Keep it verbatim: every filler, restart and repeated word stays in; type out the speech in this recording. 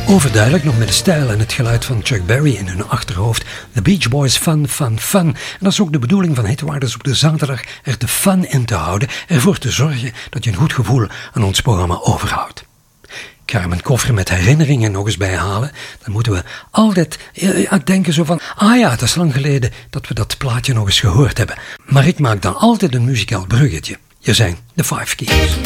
Overduidelijk nog met de stijl en het geluid van Chuck Berry in hun achterhoofd. The Beach Boys, fun, fun, fun. En dat is ook de bedoeling van Hitwaarders op de zaterdag. Er de fun in te houden. Ervoor te zorgen dat je een goed gevoel aan ons programma overhoudt. Ik ga er mijn koffer met herinneringen nog eens bij halen. Dan moeten we altijd ja, denken zo van... Ah ja, het is lang geleden dat we dat plaatje nog eens gehoord hebben. Maar ik maak dan altijd een muzikaal bruggetje. Je zijn de Five Keys.